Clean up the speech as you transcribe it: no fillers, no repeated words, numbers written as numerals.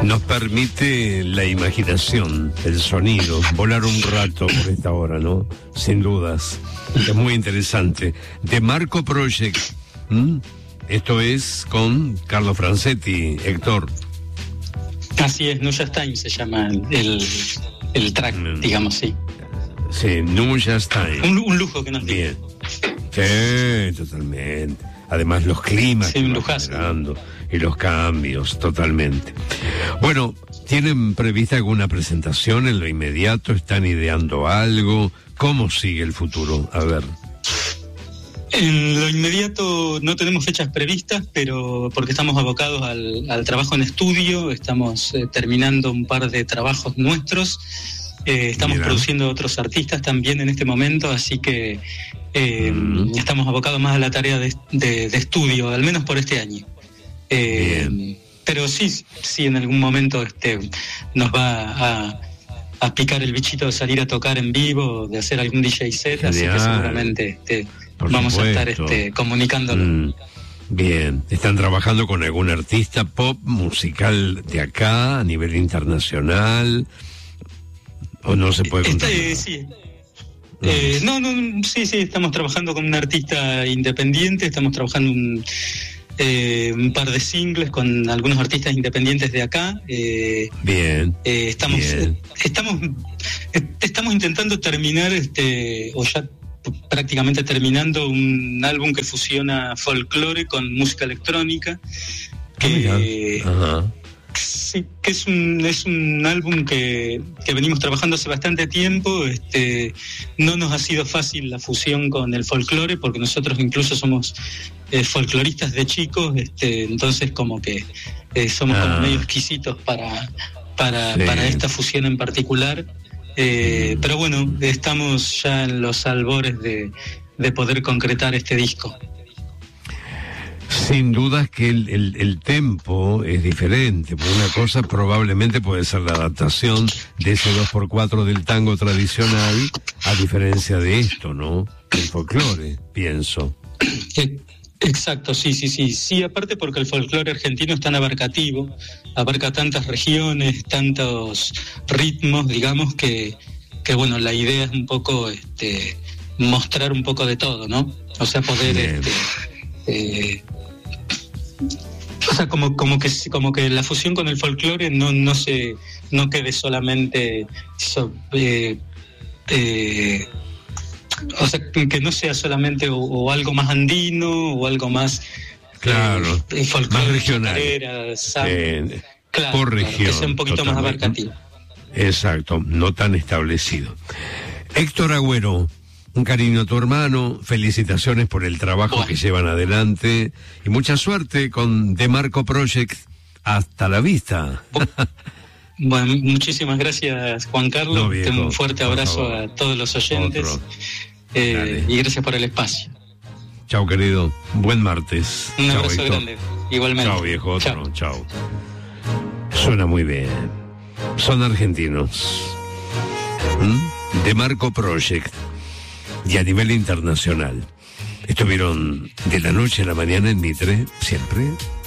Nos permite la imaginación, el sonido, volar un rato por esta hora, ¿no? Sin dudas. Es muy interesante. The Marco Project. Esto es con Carlo Francetti, Héctor. Así es, Nuja Time se llama el track, digamos, sí. Sí, Nuja Time. Un lujo que nos dio. Bien. Sí, totalmente. Además los climas sí, que un van lujazo. generando y los cambios, totalmente. Bueno, ¿tienen prevista alguna presentación en lo inmediato? ¿Están ideando algo? ¿Cómo sigue el futuro? A ver. En lo inmediato no tenemos fechas previstas, pero porque estamos abocados al trabajo en estudio, estamos terminando un par de trabajos nuestros, estamos produciendo otros artistas también en este momento, así que estamos abocados más a la tarea de estudio, al menos por este año. Pero sí, en algún momento nos va a picar el bichito de salir a tocar en vivo, de hacer algún DJ set, así que seguramente vamos a estar comunicándolo. Bien, ¿están trabajando con algún artista pop musical de acá, a nivel internacional? ¿O no se puede contar nada? Sí. Sí, estamos trabajando con un artista independiente, estamos trabajando un par de singles con algunos artistas independientes de acá. Estamos intentando terminar, o ya prácticamente terminando, un álbum que fusiona folclore con música electrónica, sí, que es un álbum que venimos trabajando hace bastante tiempo. No nos ha sido fácil la fusión con el folclore, porque nosotros incluso somos folcloristas de chicos, entonces como que somos como medio exquisitos para esta fusión en particular. Pero bueno, estamos ya en los albores de poder concretar este disco. Sin dudas que el tempo es diferente, porque una cosa probablemente puede ser la adaptación de ese 2x4 del tango tradicional, a diferencia de esto, ¿no? El folclore, pienso. Exacto, sí, aparte porque el folclore argentino es tan abarcativo, abarca tantas regiones, tantos ritmos, digamos, que bueno, la idea es un poco mostrar un poco de todo, ¿no? O sea, poder o sea, como que la fusión con el folclore no quede solamente o sea, que no sea solamente o algo más andino o algo más folclore, más regional, claro, por región, que sea un poquito más abarcativo. Exacto, no tan establecido. Héctor Agüero, un cariño a tu hermano, felicitaciones por el trabajo que llevan adelante y mucha suerte con The Marco Project. Hasta la vista. Bueno, muchísimas gracias, Juan Carlos. No, viejo, un fuerte abrazo a todos los oyentes y gracias por el espacio. Chao, querido. Buen martes. Un Chao, abrazo Héctor. grande. Igualmente. Chao, viejo. Otro. Chao. Suena muy bien. Son argentinos. The Marco Project. Y a nivel internacional. Estuvieron de la noche a la mañana en Mitre, siempre.